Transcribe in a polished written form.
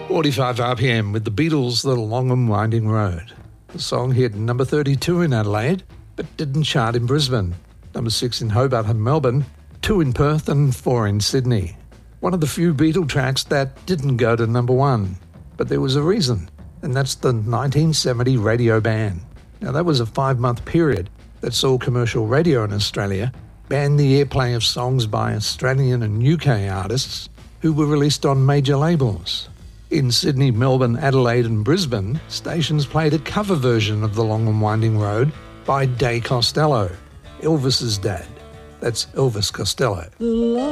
45 RPM with the Beatles' The Long and Winding Road. The song hit number 32 in Adelaide, but didn't chart in Brisbane. Number 6 in Hobart and Melbourne, 2 in Perth and 4 in Sydney. One of the few Beatle tracks that didn't go to number 1. But there was a reason, and that's the 1970 radio ban. Now that was a 5-month period that saw commercial radio in Australia ban the airplay of songs by Australian and UK artists who were released on major labels. In Sydney, Melbourne, Adelaide and Brisbane, stations played a cover version of The Long and Winding Road by Day Costello, Elvis's dad. That's Elvis Costello.